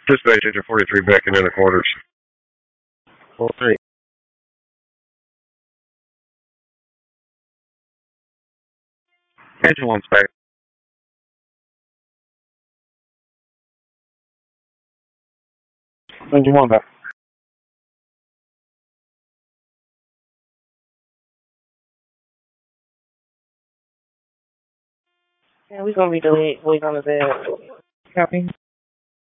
Dispatch engine 43 backing in the quarters. 43. Engine 1's back. Engine 1 back. Yeah, we're gonna be delayed. Wait on the bed. Copy.